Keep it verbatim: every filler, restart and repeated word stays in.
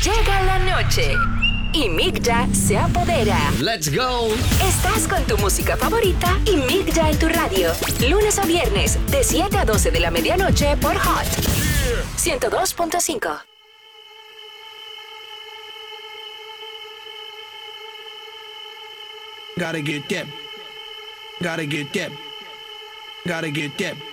Llega la noche y Migda se apodera. Let's go. Estás con tu música favorita y Migda en tu radio. Lunes a viernes, de siete a doce de la medianoche por Hot ciento dos punto cinco. Gotta get that. Gotta get that. Gotta get that.